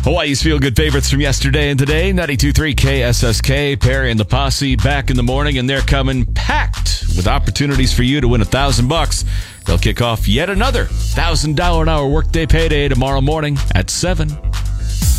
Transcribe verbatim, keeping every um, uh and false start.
Hawaii's feel-good favorites from yesterday and today. ninety-two point three K S S K. Perry and the Posse back in the morning, and they're coming packed with opportunities for you to win a thousand bucks. They'll kick off yet another one thousand dollars an hour workday payday tomorrow morning at seven.